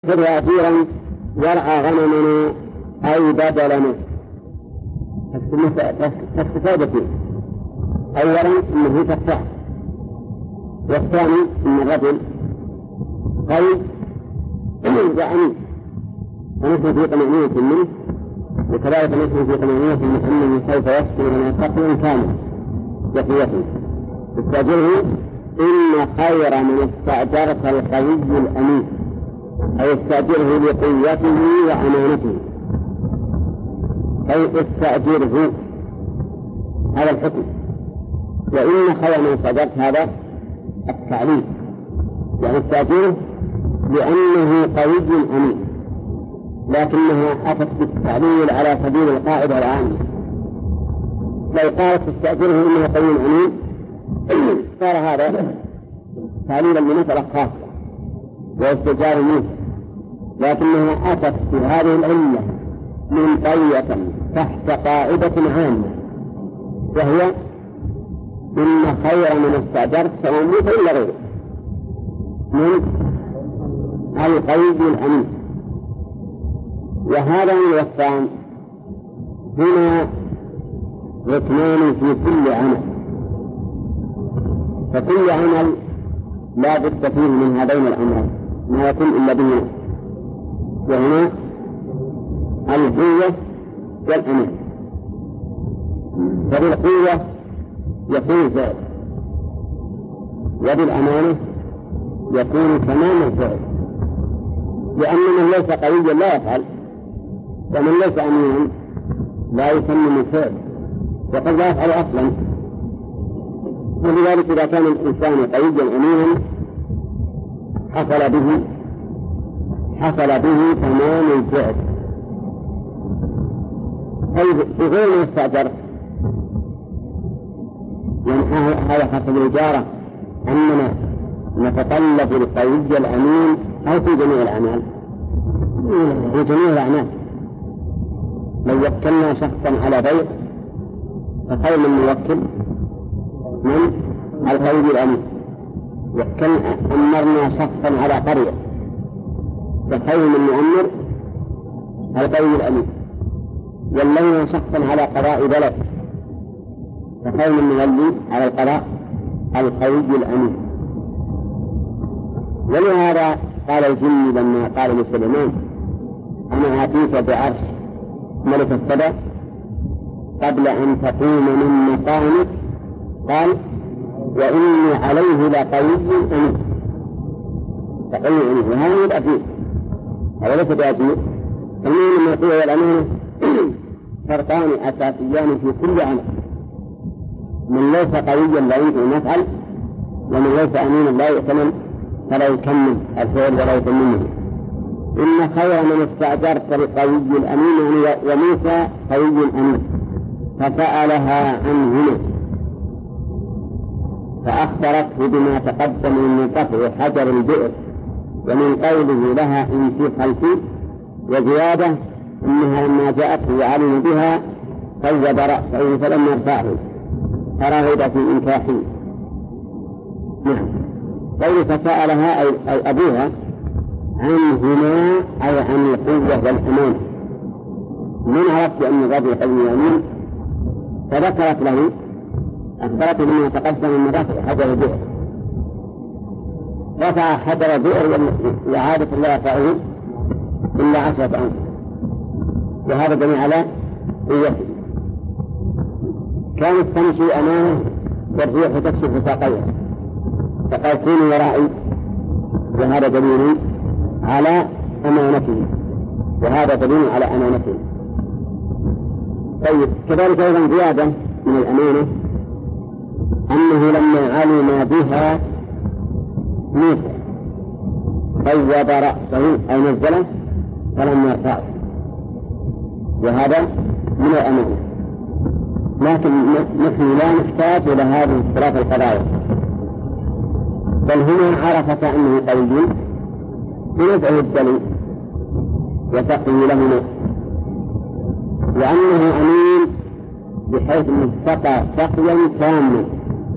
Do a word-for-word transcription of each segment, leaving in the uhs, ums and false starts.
خذها أثيرا يرعى غنمنا أي بدلنا فاستفادتين. أولا أنه تفتح، والثاني أن الرجل قيد وأمين، ونحن في طمأنينة منه، وكذلك نحن في طمأنينة من أنه سوف يسكن لنا سقيا كاملا بقيته. استأجره إن خير من استأجرت القوي الأمين، أي استأجره لقوته وأمانته، أي استأجره هذا الحكم. وإن خير من استأجرت هذا التعليل، يعني استأجره لأنه قوي أمين، لكنها أتت بالتعليل على سبيل القاعدة العامة. لو قالت استأجره إنه قوي أمين صار هذا تعليلا لمسألة خاصة واستئجار موسى، لكنها أتت بهذه العلة من قرية تحت قاعدة عامة، وهي إن خير من استأجرت سواء موسى إلا غيره من القوي الأمين. وهذا الوصفان هنا ركنان في كل عمل، فكل عمل لا بد فيه من هذين الأمرين ما يكون إلا به، وهنا القوة والأمان. فبالقوة يكون فعل، وبالأمانة يكون تمام الفعل، لأن من ليس قويا لا يفعل، ومن ليس أمينا لا يتمم الفعل وقد لا يفعل أصلا. ولذلك إذا كان الإنسان قويا أمينا حصل به حصل به تمام الفعل. طيب في غير ما استأجر، يعني هذا حسب الإجارة أننا نتطلب القوي الأمين أو في جميع الأعمال؟ في جميع الأعمال. لو وكلنا شخصا على بيع فخير من نوكل من القوي الأمين، وكلنا أمرنا شخصا على قرية فخير من نؤمر القوي الأمين، ولينا شخصا على قضاء بلد فخير من نولي على القضاء القوي الأمين. ولهذا قال الجن لما قال لسليمان أنا آتيك بعرش ملك السبع قبل أن تقوم من مقامك، قال وإني عليه لقوي أمين. فقوي أمين وهذا الأجير، هذا ليس بأجير. المهم من القوة والأمانة شرطان أساسيان في كل عمل، من ليس قويا لا يمكن أن يفعل، ومن ليس أمينا لا يؤتمن فلا يكمل الفعل ولا يتممه. إن خير من استأجرت القوي الأمين وموسى قوي أمين، فسألها عنهما فأخبرته بما تقدم من قطع حجر البئر ومن قوله لها إن في خلفي، وزيادة إنها لما جاءته وعلم بها قيد رأسه فلم يرفعه فرغب في إنكاحه. نعم. قول فسألها أي أبوها عنهما أي عن القوة والأمان. من عرفت أن الرجل قوي أمين فذكرت له أخبرته بما تقدم من رفع حجر البئر. رفع حجر البئر وعادة لا يرفعه إلا عشرة أنفس، وهذا دليل على قوته. كانت تمشي أمامه والريح تكشف ساقيها فقال كونوا ورائي، وهذا دليل على أمانته، وهذا دليل على أمانته. طيب كذلك أيضا زيادة من الأمانة أنه لما علم بها موسى صوب رأسه أو نزله فلم يرفعه، وهذا من الأمانة. لكن نحن لا نحتاج إلى هذه الثلاث القضايا، بل هنا عرفت أنه قوي بنزعه الدليل وتقوي لهما، وأنه أمين بحيث أنه سقى سقيا كاملا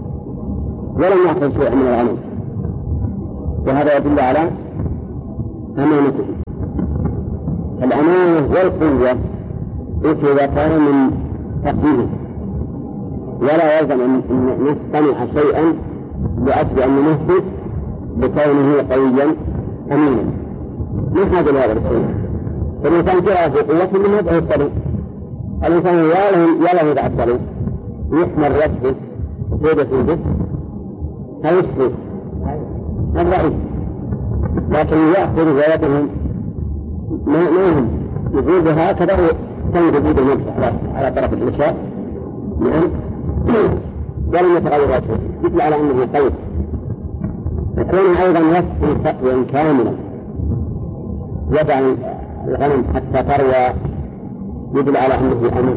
ولم يحصل شيء من العمل، وهذا يدل على أمانته. الأمانة والقوة إذا كان من تقديره، ولا يلزم أن نصطنع شيئا لأجل أن نثبت بكونه قويا أمينا، ما حاجة لهذا الشيء. فالإنسان جاء في قوته من هذا الطريق، الإنسان ياله إذا أكبره يحمل رأسه ويدس به فيسلم الرأي، لكن يأخذ زيادهم ما هم يقول هكذا تنجد يد النفس على طرف الإنشاء. نعم، ولم يتغير وجهه مثل على أنه قوي، يكون أيضا يسقي سقيا كاملا، يدع الغنم حتى تروى، يدل على أنه أمين،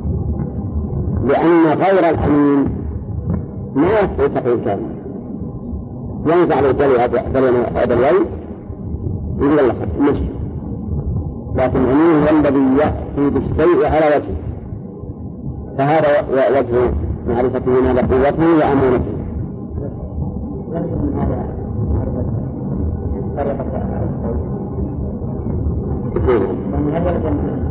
لأن غير الأمين ما يسقي سقيا كاملا، ينزع الجلي هذا الوي يقول الله مشي، لكن الأمين هو الذي يأتي بالشيء على وجهه، فهذا وجه معرفته ماذا قوته وأمانته. طريقة